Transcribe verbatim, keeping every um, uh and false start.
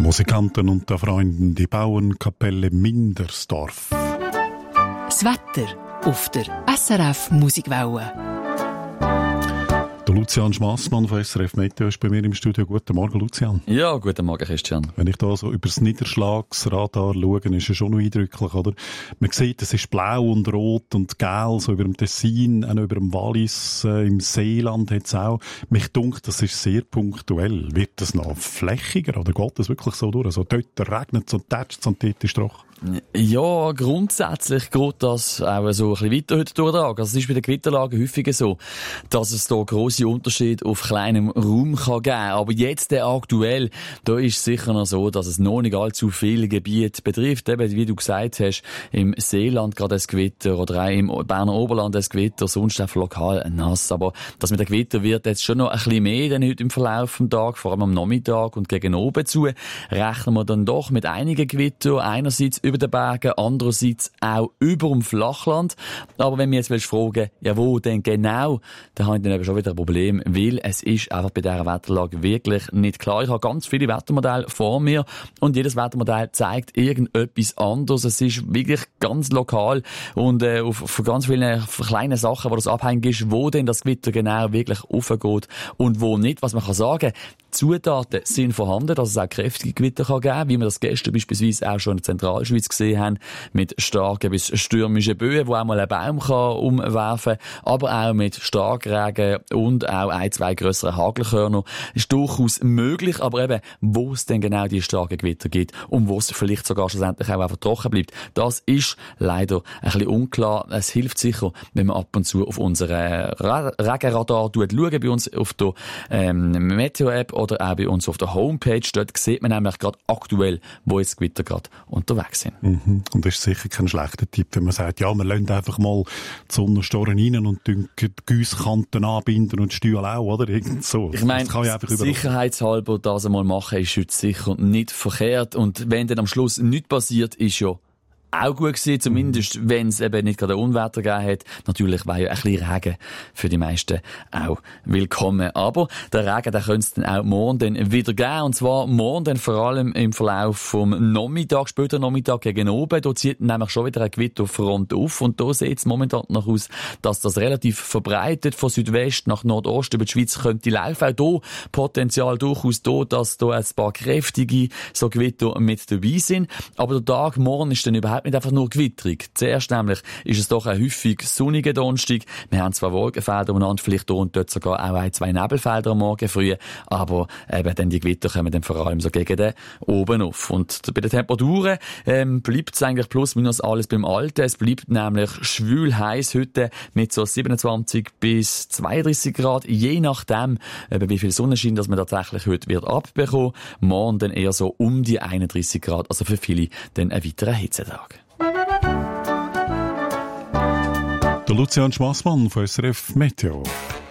Musikanten unter Freunden, die Bauernkapelle Mindersdorf. Das Wetter auf der S R F Musikwelle. Der Lucian Schmassmann von S R F Meteo ist bei mir im Studio. Guten Morgen, Lucian. Ja, guten Morgen, Christian. Wenn ich da so über das Niederschlagsradar schaue, ist es schon noch eindrücklich, oder? Man sieht, es ist blau und rot und gelb, so über dem Tessin, auch über dem Wallis, äh, im Seeland hat es auch. Mich dunkt, das ist sehr punktuell. Wird das noch flächiger oder geht das wirklich so durch? Also dort regnet es und tätscht es und dort ist trocken. Ja, grundsätzlich geht das auch so ein bisschen weiter heute durch den Tag. Also es ist bei den Gewitterlagen häufiger so, dass es da grosse Unterschiede auf kleinem Raum kann geben. Aber jetzt der aktuell, da ist es sicher noch so, dass es noch nicht allzu viele Gebiete betrifft. Eben, wie du gesagt hast, im Seeland gerade ein Gewitter oder auch im Berner Oberland ein Gewitter, sonst einfach lokal nass. Aber das mit dem Gewitter wird jetzt schon noch ein bisschen mehr dann heute im Verlauf des Tages, vor allem am Nachmittag und gegen oben zu, rechnen wir dann doch mit einigen Gewitter. Einerseits über den Bergen, andererseits auch über dem Flachland. Aber wenn mir jetzt willst fragen, ja wo denn genau, dann habe ich dann eben schon wieder ein Problem, weil es ist einfach bei dieser Wetterlage wirklich nicht klar. Ich habe ganz viele Wettermodelle vor mir und jedes Wettermodell zeigt irgendetwas anderes. Es ist wirklich ganz lokal und äh, auf, auf ganz vielen kleinen Sachen, wo das abhängig ist, wo denn das Gewitter genau wirklich raufgeht und wo nicht. Was man kann sagen, Zutaten sind vorhanden, dass es auch kräftige Gewitter kann geben, wie wir das gestern beispielsweise auch schon in der Zentralschweiz gesehen haben, mit starken bis stürmischen Böen, wo auch mal einen Baum kann umwerfen kann, aber auch mit Starkregen und auch ein, zwei grössere Hagelkörner. Ist durchaus möglich, aber eben, wo es denn genau die starken Gewitter gibt und wo es vielleicht sogar schlussendlich auch einfach trocken bleibt, das ist leider ein bisschen unklar. Es hilft sicher, wenn man ab und zu auf unseren Regenradar schaut, bei uns auf der ähm, Meteo-App oder auch bei uns auf der Homepage. Dort sieht man nämlich gerade aktuell, wo jetzt Gewitter gerade unterwegs sind. Mhm. Und das ist sicher kein schlechter Tipp, wenn man sagt, ja, wir lassen einfach mal die Sonnenstoren rein und die Giesskanten anbinden und die Stühle auch, oder? Irgend so. Ich meine, sicherheitshalber das einmal machen, ist jetzt sicher nicht verkehrt. Und wenn dann am Schluss nichts passiert, ist ja auch gut gewesen, zumindest mhm. wenn es eben nicht gerade ein Unwetter gegeben hat. Natürlich war ja ein bisschen Regen für die meisten auch willkommen. Aber der Regen, den könnte es dann auch morgen dann wieder geben. Und zwar morgen dann vor allem im Verlauf vom Nachmittag, später Nachmittag gegen oben. Da zieht nämlich schon wieder eine Gewitterfront auf. Und da sieht es momentan noch aus, dass das relativ verbreitet von Südwest nach Nordost über die Schweiz könnte laufen. Auch hier Potenzial durchaus da, dass da ein paar kräftige so Gewitter mit dabei sind. Aber der Tag morgen ist dann überhaupt nicht einfach nur gewitterig. Zuerst nämlich ist es doch ein häufig sonniger Donnerstag. Wir haben zwar Wolkenfelder umeinander, vielleicht hier und dort sogar auch ein, zwei Nebelfelder am Morgen früh, aber eben dann die Gewitter kommen dann vor allem so gegen den oben auf. Und bei den Temperaturen ähm, bleibt es eigentlich plus minus alles beim Alten. Es bleibt nämlich schwül heiß heute mit so siebenundzwanzig bis zweiunddreissig Grad, je nachdem, eben wie viel Sonnenschein dass man tatsächlich heute wird abbekommen. Morgen dann eher so um die einunddreissig Grad, also für viele dann ein weiterer Hitzetag. Der Lucian Schmassmann von S R F Meteo.